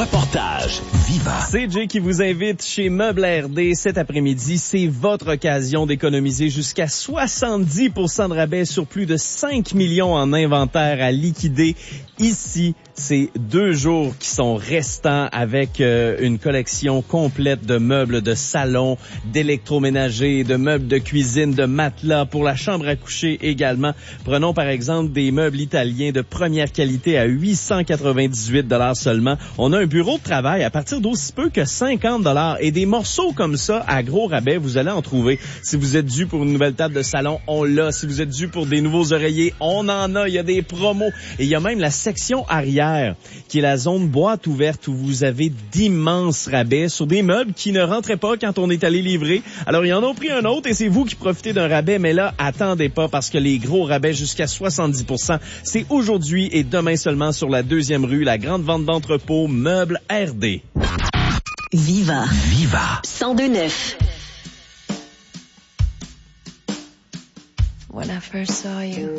reportage. Viva. C'est Jay qui vous invite chez Meubles RD cet après-midi. C'est votre occasion d'économiser jusqu'à 70% de rabais sur plus de 5 millions en inventaire à liquider. Ici, c'est 2 jours qui sont restants avec une collection complète de meubles de salon, d'électroménager, de meubles de cuisine, de matelas pour la chambre à coucher également. Prenons par exemple des meubles italiens de première qualité à 898 $ seulement. On a un bureau de travail à partir d'aussi peu que 50 $ et des morceaux comme ça à gros rabais, vous allez en trouver. Si vous êtes dû pour une nouvelle table de salon, on l'a. Si vous êtes dû pour des nouveaux oreillers, on en a. Il y a des promos et il y a même la section arrière qui est la zone boîte ouverte où vous avez d'immenses rabais sur des meubles qui ne rentraient pas quand on est allé livrer. Alors, ils en ont pris un autre et c'est vous qui profitez d'un rabais. Mais là, attendez pas parce que les gros rabais jusqu'à 70%, c'est aujourd'hui et demain seulement sur la 2e rue, la grande vente d'entrepôt Meubles RD. Viva. Viva. 102.9. When I first saw you,